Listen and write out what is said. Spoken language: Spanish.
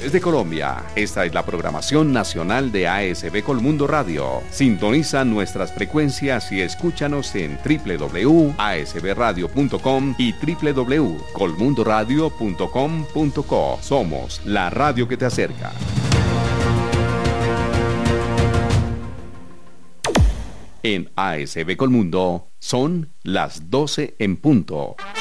Desde Colombia, esta es la programación nacional de ASB Colmundo Radio. Sintoniza nuestras frecuencias y escúchanos en www.asbradio.com y www.colmundoradio.com.co. Somos la radio que te acerca. En ASB Colmundo son las 12 en punto.